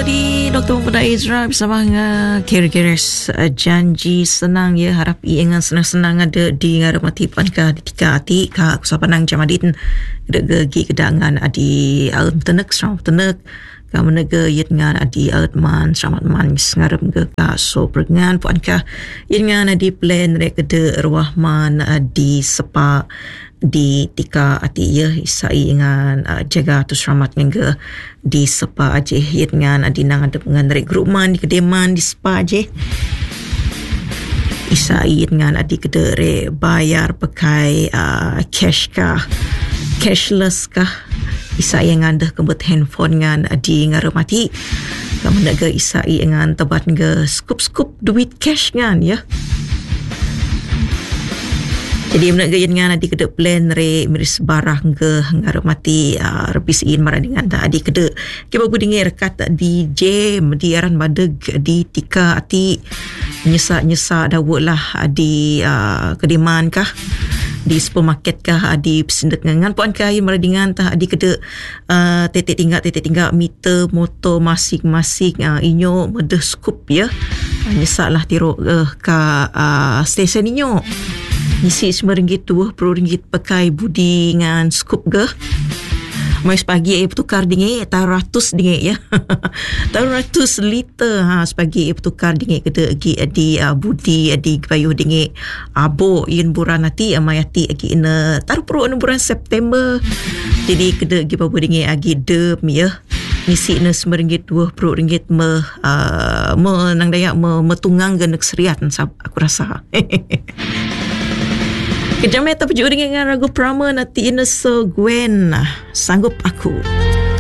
di Dr. Muda Ezra bersama kira-kiras janji senang ya, harap ingan senang-senang ada di ngaremati pankah di tika ati ka kusapanang jamadin gegi kedangan adi alun tenek serang tenek ka menega yit ngan adi alutman selamat man ngarem ke ka so perengan pankah yit ngan adi plan rek kede ruahman adi sepa di tika ati ya isai dengan jaga tu selamat ngge di spa aje yet ngan adi nang ada pengan rek grupman di kedeman di spa aje isai dengan adi kedere bayar pakai cash kah cashless kah isai dengan dah kebut handphone ngan adi ngaremati kamu nak ke isai dengan tebat nge skup duit cash ngan ya. Jadi nak gaya dengan adik kedek plan re miris barang ke ngaremati repisin marah dengan adik kedek kita budingnya rekat di jam di aran badeg di tika ati nyesa dawuk lah di kediman kah di supermarket kah di pesendet ngan puan kah marah dengan adik kedek tetek tinggal meter motor masing-masing inyo medeh skup ya nyesa lah tiruk ke stesen inyo ngisi RM9 RM20 pakai budi dengan skup ke mai sepagi bertukar dinge tahu 100 dinge ya tahu 100 liter sepagi bertukar dinge kede agi di budi di payuh dinge abo yin buran nanti amayati agi ina taruh pro bulan September jadi kede agi pabu dinge agi dem ya ngisi ina RM9 me nang dayak metunggang genek seriat aku rasa Kejam meta pejuk dengan Ragu Prama nanti ina so Gwen sanggup aku.